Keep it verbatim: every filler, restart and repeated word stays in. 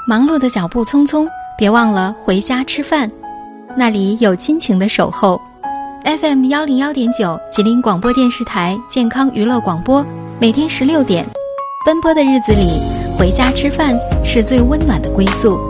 忙碌的脚步匆匆，别忘了回家吃饭，那里有亲情的守候。 F M 一零一点九 吉林广播电视台健康娱乐广播，每天十六点，奔波的日子里，回家吃饭是最温暖的归宿。